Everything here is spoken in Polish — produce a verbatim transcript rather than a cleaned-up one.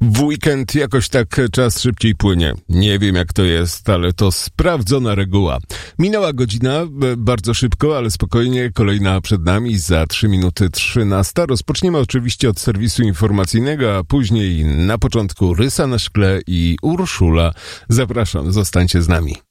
W weekend jakoś tak czas szybciej płynie. Nie wiem jak to jest, ale to sprawdzona reguła. Minęła godzina, bardzo szybko, ale spokojnie. Kolejna przed nami, za trzy minuty trzynasta. Rozpoczniemy oczywiście od serwisu informacyjnego, a później na początku Rysa na szkle i Urszula. Zapraszam, zostańcie z nami.